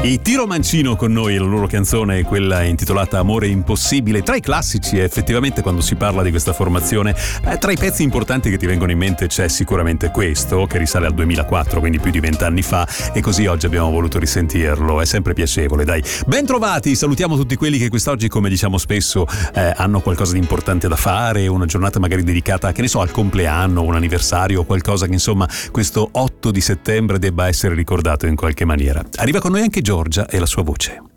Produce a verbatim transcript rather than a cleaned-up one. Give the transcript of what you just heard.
I Tiro Mancino con noi, la loro canzone è quella intitolata Amore Impossibile. Tra i classici, effettivamente, quando si parla di questa formazione, eh, tra i pezzi importanti che ti vengono in mente c'è sicuramente questo, che risale al duemilaquattro, quindi più di vent'anni fa, e così oggi abbiamo voluto risentirlo. È sempre piacevole, dai. Ben trovati, salutiamo tutti quelli che quest'oggi, come diciamo spesso, eh, hanno qualcosa di importante da fare, una giornata magari dedicata, che ne so, al compleanno, un anniversario o qualcosa che insomma questo otto di settembre debba essere ricordato in qualche maniera. Arriva con noi anche Giorgia e la sua voce.